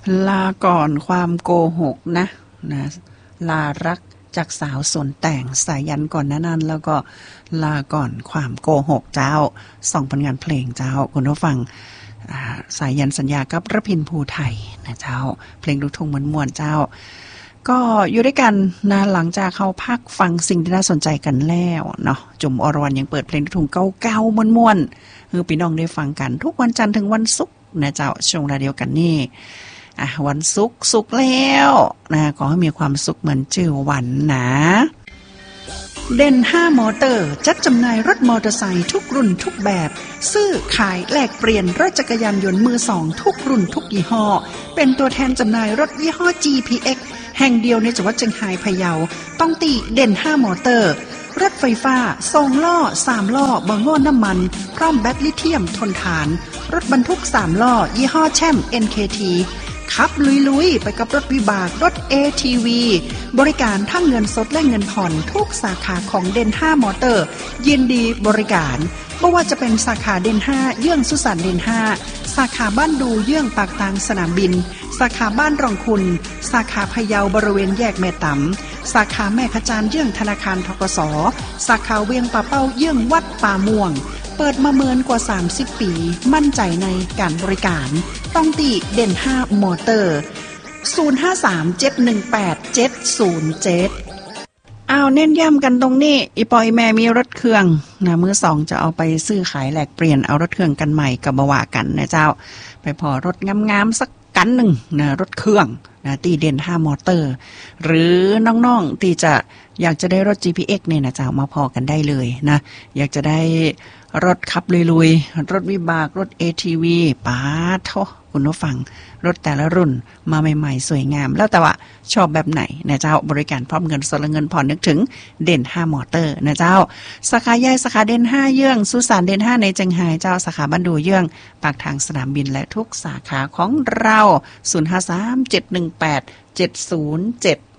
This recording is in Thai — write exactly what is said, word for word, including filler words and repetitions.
ลาก่อนความโกหกนะนะลารักจากสาวสวนแต่งสายันก่อนนั้นแล้วก็ลาก่อนความโกหกเจ้าสองผลงานเพลงเจ้าคุณผู้ฟังสายันสัญญากับระพินภูไทยนะเจ้าเพลงลูกทุ่งม้วนๆเจ้าก็อยู่ด้วยกันนะหลังจากเขาพักฟังสิ่งที่น่าสนใจกันแล้วเนาะจุ่มอรวรรณยังเปิดเพลงลูกทุ่งเก่าๆม้วนๆคือพี่น้องได้ฟังกันทุกวันจันทร์ถึงวันศุกร์นะเจ้าช่วงเวลาเดียวกันนี่อ่ะวันศุกร์ศุกร์แล้วนะขอให้มีความสุขเหมือนชื่อวันนะเด่นห้ามอเตอร์จัดจำหน่ายรถมอเตอร์ไซค์ทุกรุ่นทุกแบบซื้อขายแลกเปลี่ยนรถจักรยานยนต์มือสองทุกรุ่นทุกยี่ห้อเป็นตัวแทนจำหน่ายรถยี่ห้อ จี พี เอ็กซ์ แห่งเดียวในจังหวัดเชียงรายพะเยาต้องติเด่นห้ามอเตอร์รถไฟฟ้าสองล้อสามล้อบ่ง้อน้ำมันพร้อมแบตลิเธียมทนทานรถบรรทุกสามล้อยี่ห้อแชมป์ เอ็น เค ที ขับลุยๆไปกับรถวิบากรถ เอ ที วี บริการทั้งเงินสดและเงินผ่อนทุกสาขาของเด่นห้ามอเตอร์ยินดีบริการไม่ว่าจะเป็นสาขาเด่นห้าเยื่องสุสานเด่นห้าสาขาบ้านดูเยื่องปากทางสนามบินสาขาบ้านรองคุณสาขาพะเยาบริเวณแยกแม่ตำสาขาแม่ขจานเยื่องธนาคารธกส.สาขาเวียงป่าเป้าเยื่องวัดป่าม่วงเปิดมาเมินกว่าสามสิบปีมั่นใจในการบริการต้องติเด่นห้ามอเตอร์ศูนย์ ห้า สาม เจ็ด หนึ่ง แปด เจ็ด ศูนย์ เจ็ดอ้าวเน้นย้ำกันตรงนี้อีปอยแม่มีรถเครื่องนะมือสองจะเอาไปซื้อขายแลกเปลี่ยนเอารถเครื่องกันใหม่กับบว่ากันนะเจ้าไปพอรถงามๆสักกันหนึ่งนะรถเครื่องนะตีเด่นห้ามอเตอร์หรือน้องๆที่จะอยากจะได้รถ จี พี เอ็กซ์ เนี่ยนะเจ้ามาพอกันได้เลยนะอยากจะได้รถขับลุยๆรถวิบากรถ เอ ที วี ป๊าโธคุณผู้ฟังรถแต่ละรุ่นมาใหม่ๆสวยงามแล้วแต่ว่าชอบแบบไหนนะเจ้าบริการพร้อมเงินสดและเงินผ่อนนึกถึงเด่นห้ามอเตอร์นะเจ้าสาขาใหญ่สาขาเด่นห้าเยื่องสุสานเด่นห้าในเชียงรายเจ้าสาขาบ้านดูเยื่องปากทางสนามบินและทุกสาขาของเราศูนย์ ห้า สาม เจ็ด หนึ่ง แปด เจ็ด ศูนย์ เจ็ด